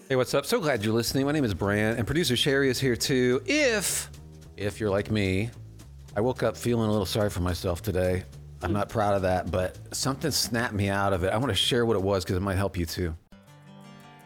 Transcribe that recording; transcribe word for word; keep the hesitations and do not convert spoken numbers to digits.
Hey, what's up? So glad you're listening. My name is Brant, and producer Sherry is here too. If, if you're like me, I woke up feeling a little sorry for myself today. I'm not proud of that, but something snapped me out of it. I want to share what it was because it might help you too.